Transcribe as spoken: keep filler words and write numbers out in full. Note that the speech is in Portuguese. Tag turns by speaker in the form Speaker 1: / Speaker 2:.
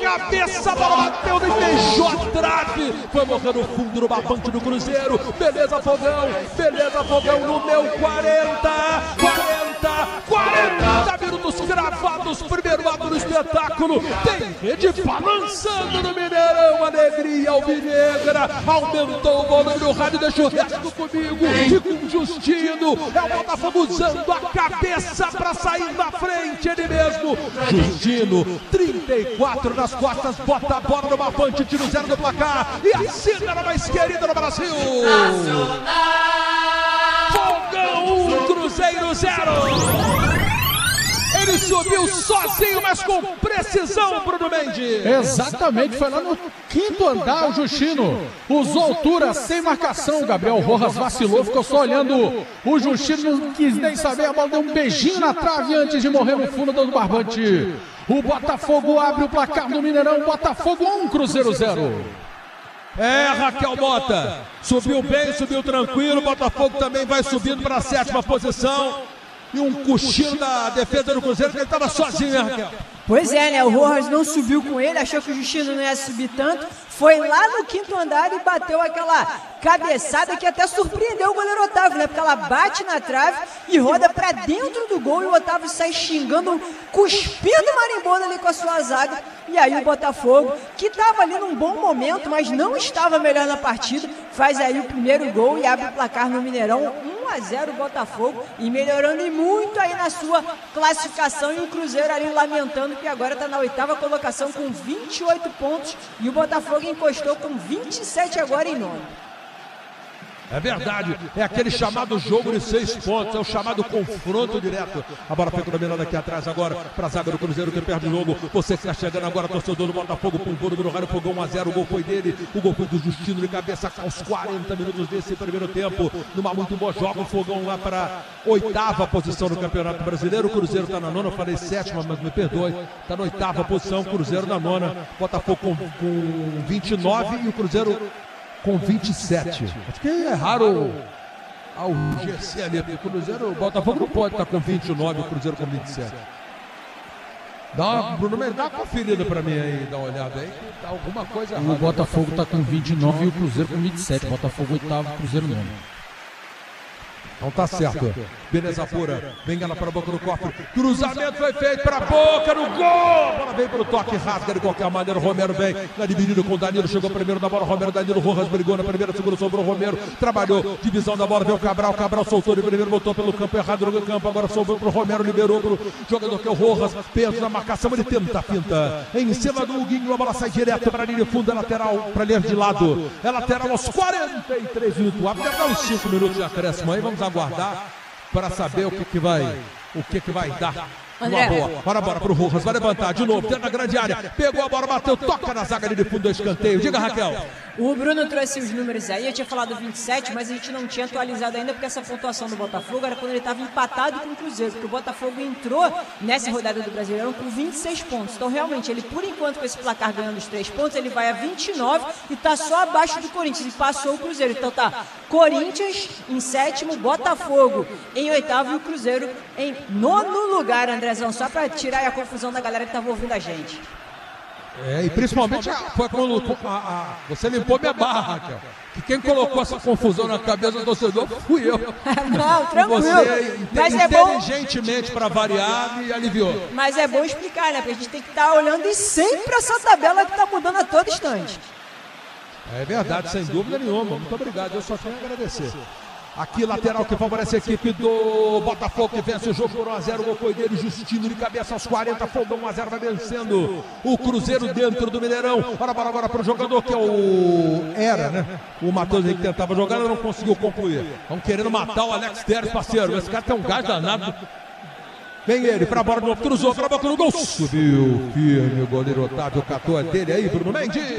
Speaker 1: cabeça, a bola bateu e beijou a trave. Foi morrer no fundo, no barbante do Cruzeiro. Beleza, Fogão, beleza, Fogão no meu quarenta, quarenta, quarenta minutos cravados. Primeiro ato do espetáculo. Tem rede balançando no Mineirão. Alegria alvinegra. Aumentou o volume do rádio, deixa o resto comigo e com o Justino. É o Botafogo usando a cabeça para sair na frente, ele mesmo. Justino, trinta e quatro nas costas, bota a bola no barbante, tira o zero do placar e assina na mais querida do Brasil. Fogão um, Cruzeiro zero. Ele subiu sozinho, mas com precisão, Bruno Mendes.
Speaker 2: Exatamente, foi lá no quinto andar o Justino. Usou altura, sem marcação. Gabriel Rojas vacilou, ficou só olhando. O Justino não quis nem saber, a bola deu um beijinho na trave antes de morrer no fundo do barbante. O Botafogo abre o placar no Mineirão. Botafogo um, Cruzeiro zero.
Speaker 1: É, Raquel Mota. Subiu bem, subiu tranquilo. Botafogo também vai subindo para a sétima posição. E um cochilo da defesa do Cruzeiro, que ele estava sozinho, né, Raquel?
Speaker 3: Pois é, né? O Rojas não subiu com ele, achou que o Justino não ia subir tanto. Foi lá no quinto andar e bateu aquela cabeçada que até surpreendeu o goleiro Otávio, né? Porque ela bate na trave e roda pra dentro do gol e o Otávio sai xingando, cuspindo marimbondo ali com a sua zaga. E aí o Botafogo, que estava ali num bom momento, mas não estava melhor na partida, faz aí o primeiro gol e abre o placar no Mineirão. um a zero Botafogo e melhorando e muito aí na sua classificação. E o Cruzeiro ali lamentando que agora está na oitava colocação com vinte e oito pontos e o Botafogo encostou com vinte e sete agora em nono.
Speaker 1: É verdade, é aquele chamado jogo de seis pontos, é o chamado confronto direto. A bola foi dominada aqui atrás agora para a zaga do Cruzeiro que perde o jogo. Você que está chegando agora, torcedor do Botafogo, com o gol do Rádio Fogão um a zero, o gol foi dele, o gol foi do Justino de cabeça aos quarenta minutos desse primeiro tempo. Numa muito boa joga o Fogão lá para a oitava posição do Campeonato Brasileiro. O Cruzeiro está na nona, eu falei sétima, mas me perdoe, está na oitava posição, Cruzeiro na nona, Botafogo com, com vinte e nove e o Cruzeiro com vinte e sete. Acho que é raro ao G C ali, porque o Cruzeiro, o Botafogo não pode estar com vinte e nove, o Cruzeiro com vinte e sete. Dá uma, Bruno Mendes, dá uma conferida pra mim aí, dá uma olhada aí, que tá alguma coisa errada.
Speaker 2: O Botafogo tá com vinte e nove e o Cruzeiro com vinte e sete. Botafogo oitavo, Cruzeiro nono.
Speaker 1: Não tá certo. Beleza pura. Vem ela para a boca do cofre. Cruzamento foi feito para a boca no gol. A bola vem para o toque, rasga de qualquer maneira. O Romero vem na dividida com o Danilo. Chegou primeiro na bola. Romero, Danilo, Rojas brigou na primeira, segura, sobrou o Romero. Trabalhou, divisão da bola. Veio o Cabral. Cabral soltou de primeiro, voltou pelo campo errado no campo. Agora sobrou para o Romero, liberou para o jogador que é o Rojas. Peso na marcação. Ele tenta a finta. Em cima do Huguinho, a bola sai direto para a linha funda lateral, para linha de lado. É lateral aos quarenta e três minutos. Deve dar uns cinco minutos de acréscimo aí. Vamos aguardar para saber o que, que vai o que, que vai dar. Uma boa. Bora, bora pro Rojas. Vai levantar de novo. Dentro da grande área. Pegou a bola, bateu, toca na zaga ali de fundo do escanteio. Diga, Raquel.
Speaker 3: O Bruno trouxe os números aí. Eu tinha falado vinte e sete, mas a gente não tinha atualizado ainda porque essa pontuação do Botafogo era quando ele estava empatado com o Cruzeiro. Porque o Botafogo entrou nessa rodada do Brasileirão com vinte e seis pontos. Então, realmente, ele, por enquanto, com esse placar ganhando os três pontos, ele vai a vinte e nove e tá só abaixo do Corinthians. E passou o Cruzeiro. Então, tá Corinthians em sétimo, Botafogo em oitavo e o Cruzeiro em nono lugar, Andrezão. Só para tirar a confusão da galera que estava ouvindo a gente.
Speaker 1: É, e principalmente foi quando a, a, você limpou minha barra, Raquel. Que quem colocou essa confusão na cabeça do torcedor fui eu.
Speaker 3: Não, tranquilo.
Speaker 1: Você,
Speaker 3: mas
Speaker 1: inteligentemente, é para variar, me aliviou.
Speaker 3: Mas é bom explicar, né? Porque a gente tem que estar tá olhando e sempre essa tabela que está mudando a todo instante.
Speaker 1: É verdade, sem dúvida nenhuma. Muito obrigado, eu só tenho a agradecer. Aqui, lateral que favorece a equipe do Botafogo, que vence o jogo por um a zero. O gol foi dele, Justino de cabeça aos quarenta. Fogão um a zero, vai vencendo o Cruzeiro dentro do Mineirão. Bora, bora, bora para o jogador que é o... Era, né? O Matheus que tentava jogar, não conseguiu concluir. Estão querendo matar o Alex Telles, parceiro. Esse cara tem um gás danado. Vem ele para a bola de novo, cruzou para a boca do gol. Subiu firme, o goleiro Otávio catou a dele aí, Bruno Mendes.